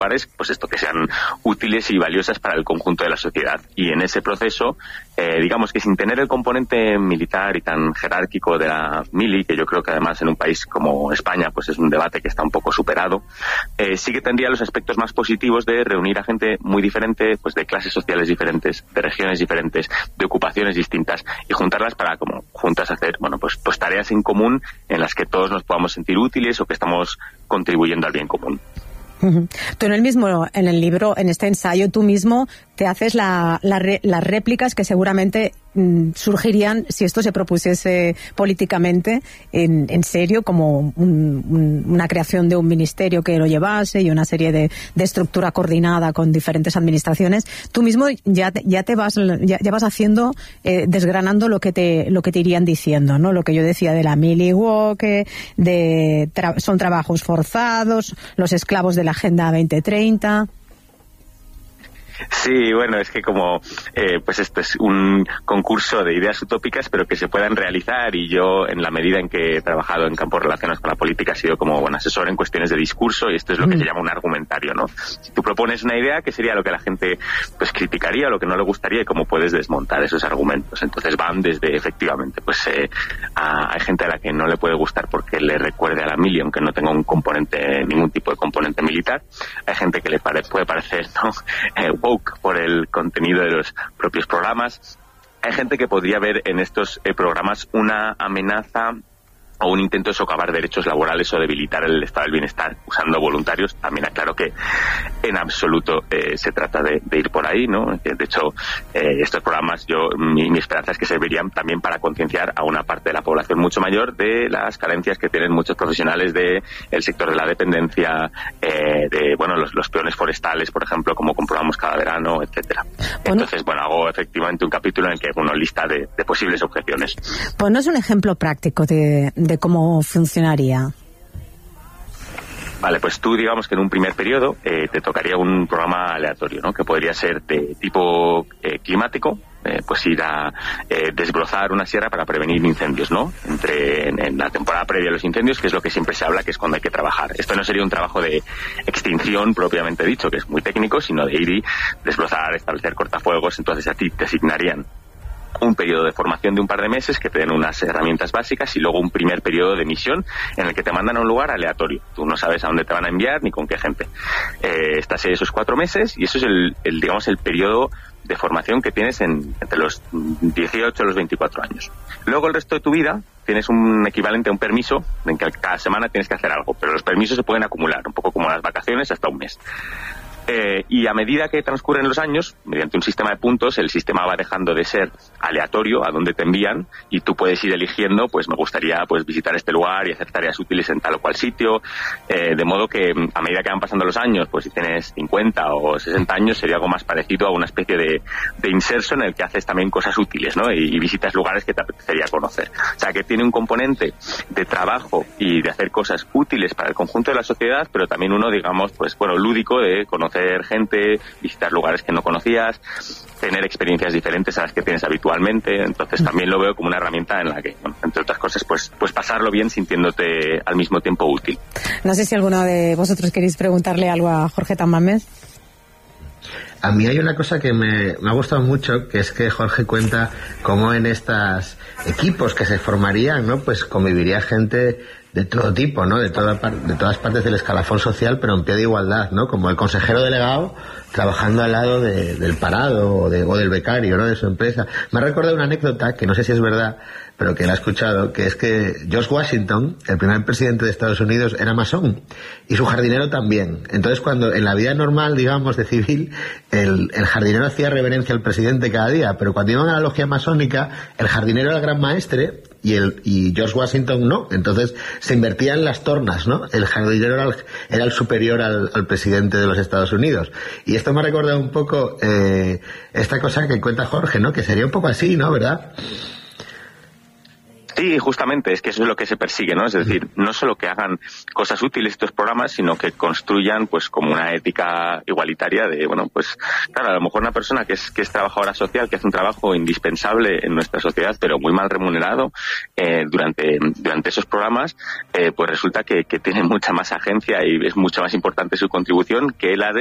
pues esto, que sean útiles y valiosas para el conjunto de la sociedad. Y en ese proceso, digamos que sin tener el componente militar y tan jerárquico de la mili, que yo creo que además en un país como España pues es un debate que está un poco superado, sí que tendría los aspectos más positivos de reunir a gente muy diferente, pues de clases sociales diferentes, de regiones diferentes, de ocupaciones distintas, y juntarlas para como juntas hacer, bueno, pues tareas en común en las que todos nos podamos sentir útiles o que estamos contribuyendo al bien común. Tú en el libro, en este ensayo, tú mismo te haces las réplicas que seguramente surgirían si esto se propusiese políticamente en serio, como una creación de un ministerio que lo llevase y una serie de estructura coordinada con diferentes administraciones. Tú mismo ya vas haciendo, desgranando lo que te irían diciendo, ¿no? Lo que yo decía de la miliwoke, son trabajos forzados, los esclavos de la Agenda 2030... Sí, bueno, es que como pues esto es un concurso de ideas utópicas pero que se puedan realizar, y yo en la medida en que he trabajado en campos relacionados con la política he sido como asesor en cuestiones de discurso, y esto es lo que se llama un argumentario, ¿no? Si tú propones una idea, ¿qué sería lo que la gente pues criticaría o lo que no le gustaría, y cómo puedes desmontar esos argumentos? Entonces van desde, efectivamente, pues hay gente a la que no le puede gustar porque le recuerde a la mili, aunque no tenga ningún tipo de componente militar. Hay gente que le puede parecer, ¿no? Por el contenido de los propios programas. Hay gente que podría ver en estos programas una amenaza o un intento de socavar derechos laborales o debilitar el estado del bienestar usando voluntarios. También aclaro que en absoluto se trata de ir por ahí, ¿no? De hecho, estos programas, mi esperanza es que servirían también para concienciar a una parte de la población mucho mayor de las carencias que tienen muchos profesionales del sector de la dependencia, los peones forestales, por ejemplo, como comprobamos cada verano, etcétera. Entonces, hago efectivamente un capítulo en el que lista de posibles objeciones. Ponnos un ejemplo práctico de cómo funcionaría. Vale, pues tú digamos que en un primer periodo te tocaría un programa aleatorio, ¿no? Que podría ser de tipo climático, pues ir a desbrozar una sierra para prevenir incendios, ¿no? En la temporada previa a los incendios, que es lo que siempre se habla, que es cuando hay que trabajar. Esto no sería un trabajo de extinción propiamente dicho, que es muy técnico, sino de ir y desbrozar, establecer cortafuegos. Entonces a ti te asignarían un periodo de formación de un par de meses que te den unas herramientas básicas, y luego un primer periodo de misión en el que te mandan a un lugar aleatorio. Tú no sabes a dónde te van a enviar ni con qué gente. Estás en esos 4 meses, y eso es el periodo de formación que tienes entre los 18 y los 24 años. Luego el resto de tu vida tienes un equivalente a un permiso en que cada semana tienes que hacer algo, pero los permisos se pueden acumular, un poco como las vacaciones, hasta un mes. Y a medida que transcurren los años, mediante un sistema de puntos, el sistema va dejando de ser aleatorio a dónde te envían, y tú puedes ir eligiendo, pues me gustaría pues visitar este lugar y hacer tareas útiles en tal o cual sitio, de modo que a medida que van pasando los años, pues si tienes 50 o 60 años, sería algo más parecido a una especie de inserso en el que haces también cosas útiles, ¿no? Y visitas lugares que te apetecería conocer. O sea, que tiene un componente de trabajo y de hacer cosas útiles para el conjunto de la sociedad, pero también uno, digamos, pues lúdico, de conocer gente, visitar lugares que no conocías, tener experiencias diferentes a las que tienes habitualmente. Entonces también lo veo como una herramienta en la que, entre otras cosas, pues pasarlo bien sintiéndote al mismo tiempo útil. No sé si alguno de vosotros queréis preguntarle algo a Jorge Tamames. A mí hay una cosa que me ha gustado mucho, que es que Jorge cuenta cómo en estos equipos que se formarían, ¿no? Pues conviviría gente de todo tipo, ¿no? De todas partes del escalafón social, pero en pie de igualdad, ¿no? Como el consejero delegado trabajando al lado del parado o del becario, ¿no? De su empresa. Me ha recordado una anécdota que no sé si es verdad, pero que la he escuchado, que es que George Washington, el primer presidente de Estados Unidos, era masón, y su jardinero también. Entonces, cuando en la vida normal, digamos, de civil, el jardinero hacía reverencia al presidente cada día, pero cuando iban a la logia masónica, el jardinero era el gran maestre y George Washington no. Entonces se invertían las tornas, ¿no? El jardinero era el superior al presidente de los Estados Unidos. Y esto me ha recordado un poco esta cosa que cuenta Jorge, ¿no? Que sería un poco así, ¿no? ¿Verdad? Sí, justamente, es que eso es lo que se persigue, ¿no? Es decir, no solo que hagan cosas útiles estos programas, sino que construyan, pues, como una ética igualitaria de, bueno, pues, claro, a lo mejor una persona que es trabajadora social, que hace un trabajo indispensable en nuestra sociedad, pero muy mal remunerado, durante esos programas, pues resulta que tiene mucha más agencia y es mucho más importante su contribución que la de